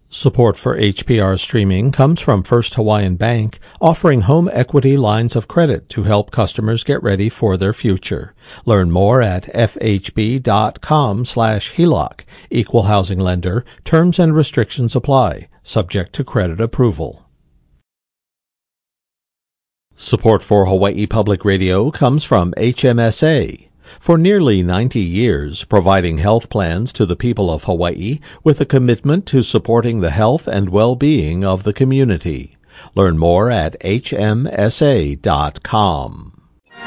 Support for HPR streaming comes from First Hawaiian Bank, offering home equity lines of credit to help customers get ready for their future. Learn more at fhb.com/HELOC. Equal housing lender. Terms and restrictions apply, subject to credit approval. Support for Hawaii Public Radio comes from HMSA. For nearly 90 years, providing health plans to the people of Hawaii with a commitment to supporting the health and well-being of the community. Learn more at hmsa.com.